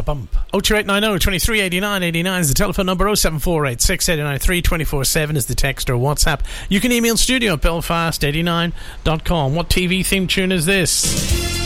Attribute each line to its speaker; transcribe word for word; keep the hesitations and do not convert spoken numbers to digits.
Speaker 1: bump. oh two eight nine oh, two three eight nine eight nine is the telephone number. oh seven four eight, six eight nine three, two four seven is the text or WhatsApp. You can email studio at belfast eighty nine dot com. What T V theme tune is this?